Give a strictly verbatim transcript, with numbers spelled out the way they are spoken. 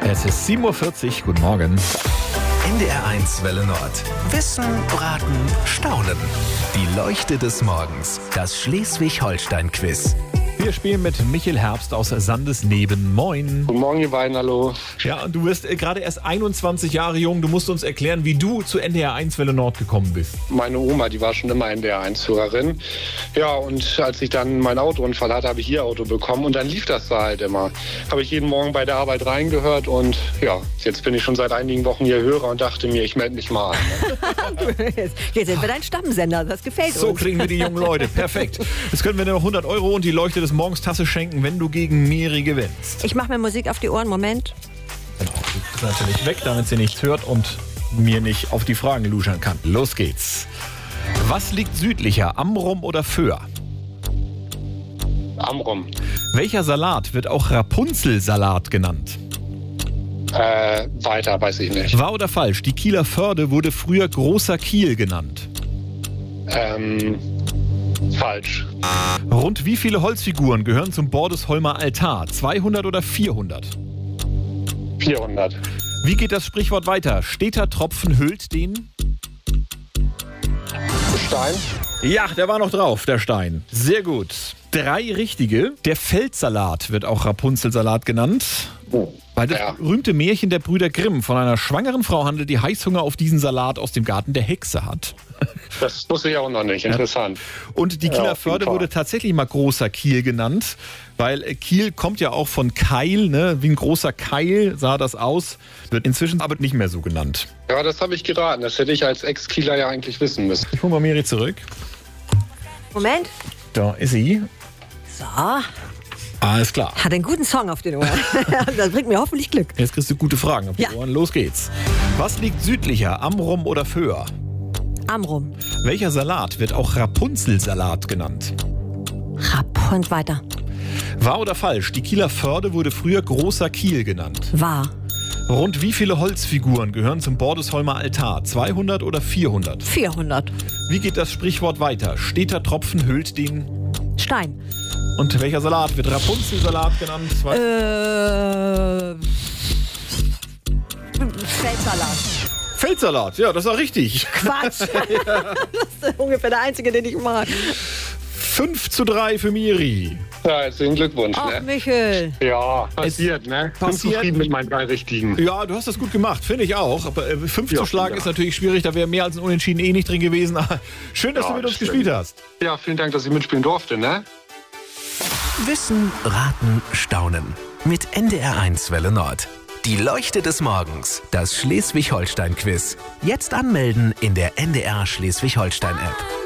Es ist sieben Uhr vierzig, guten Morgen. N D R eins Welle Nord. Wissen, Raten, Staunen. Die Leuchte des Morgens. Das Schleswig-Holstein-Quiz. Wir spielen mit Michael Herbst aus Sandesneben. Moin. Guten Morgen, ihr beiden, hallo. Ja, und du bist äh, gerade erst einundzwanzig Jahre jung. Du musst uns erklären, wie du zu N D R eins Welle Nord gekommen bist. Meine Oma, die war schon immer N D R eins-Hörerin. Ja, und als ich dann meinen Autounfall hatte, habe ich ihr Auto bekommen und dann lief das da halt immer. Habe ich jeden Morgen bei der Arbeit reingehört und ja, jetzt bin ich schon seit einigen Wochen hier Hörer und dachte mir, ich melde mich mal an. Jetzt sind wir dein Stammsender, das gefällt So uns. kriegen wir die jungen Leute. Perfekt. Jetzt können wir dir noch hundert Euro und die Leuchte des Morgens Tasse schenken, wenn du gegen Miri gewinnst. Ich mache mir Musik auf die Ohren, Moment. Genau, die ist natürlich weg, damit sie nichts hört und mir nicht auf die Fragen luschern kann. Los geht's. Was liegt südlicher, Amrum oder Föhr? Amrum. Welcher Salat wird auch Rapunzelsalat genannt? Äh, weiter, weiß ich nicht. Wahr oder falsch? Die Kieler Förde wurde früher Großer Kiel genannt. Ähm, falsch. Rund wie viele Holzfiguren gehören zum Bordesholmer Altar? zweihundert oder vierhundert? vierhundert. Wie geht das Sprichwort weiter? Steter Tropfen hüllt den... Stein. Ja, der war noch drauf, der Stein. Sehr gut. Drei richtige. Der Feldsalat wird auch Rapunzelsalat genannt. Oh. Weil das Ja. berühmte Märchen der Brüder Grimm von einer schwangeren Frau handelt, die Heißhunger auf diesen Salat aus dem Garten der Hexe hat. Das wusste ich auch noch nicht. Interessant. Und die Ja, Kieler auf jeden Förde Fall. wurde tatsächlich mal Großer Kiel genannt, weil äh, Kiel kommt ja auch von Keil, ne? Wie ein großer Keil sah das aus. Wird inzwischen aber nicht mehr so genannt. Ja, das habe ich geraten. Das hätte ich als Ex-Kieler ja eigentlich wissen müssen. Ich hole mal Miri zurück. Moment. Da ist sie. So, Alles klar. hat einen guten Song auf den Ohren. Das bringt mir hoffentlich Glück. Jetzt kriegst du gute Fragen auf die Ja. Ohren. Los geht's. Was liegt südlicher, Amrum oder Föhr? Amrum. Welcher Salat wird auch Rapunzelsalat genannt? Rapp und weiter. Wahr oder falsch? Die Kieler Förde wurde früher Großer Kiel genannt. Wahr. Rund wie viele Holzfiguren gehören zum Bordesholmer Altar? zweihundert oder vierhundert? vierhundert. Wie geht das Sprichwort weiter? Steter Tropfen hüllt den... Stein. Und welcher Salat wird Rapunzelsalat genannt? Zwei- Äh. Feldsalat. Feldsalat, ja, das war richtig. Quatsch. Das ist ungefähr der einzige, den ich mag. fünf zu drei für Miri. Ja, herzlichen Glückwunsch. Ach, Ne? Michael. Ja, passiert, ne? Bin passiert. zufrieden mit meinen drei Richtigen. Ja, du hast das gut gemacht, finde ich auch. Aber äh, fünf Ja, zu schlagen ja. ist natürlich schwierig, da wäre mehr als ein Unentschieden eh nicht drin gewesen. Schön, dass Ja, du mit uns stimmt. gespielt hast. Ja, vielen Dank, dass ich mitspielen durfte, ne? Wissen, Raten, Staunen. Mit N D R eins Welle Nord. Die Leuchte des Morgens. Das Schleswig-Holstein-Quiz. Jetzt anmelden in der N D R Schleswig-Holstein-App.